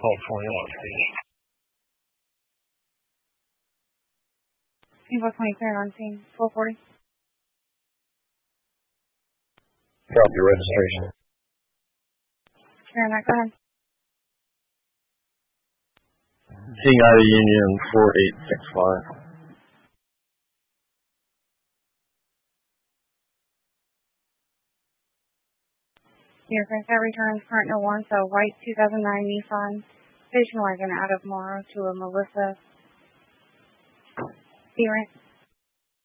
California location. Evo 23 on scene, 440. Drop your registration. Karen, go ahead. Seeing out of Union 4865. Your first returns current no one, so white 2009 Nissan station wagon out of Morrow to a Melissa Spearant.